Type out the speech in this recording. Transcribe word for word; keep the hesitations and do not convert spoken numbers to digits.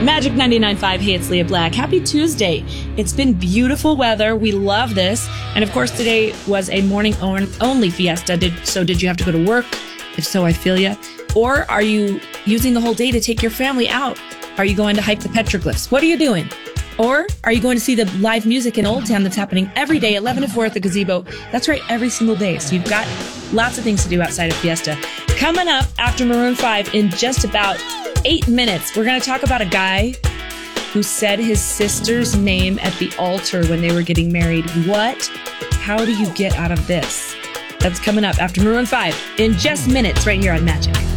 Magic ninety-nine point five. Hey, it's Leah Black. Happy Tuesday. It's been beautiful weather. We love this. And of course, today was a morning only fiesta. Did, so did you have to go to work? If so, I feel ya. Or are you using the whole day to take your family out? Are you going to hike the petroglyphs? What are you doing? Or are you going to see the live music in Old Town that's happening every day, eleven to four at the gazebo? That's right, every single day. So you've got lots of things to do outside of Fiesta. Coming up after Maroon five in just about eight minutes, we're going to talk about a guy who said his sister's name at the altar when they were getting married. What? How do you get out of this? That's coming up after Maroon five in just minutes right here on Magic.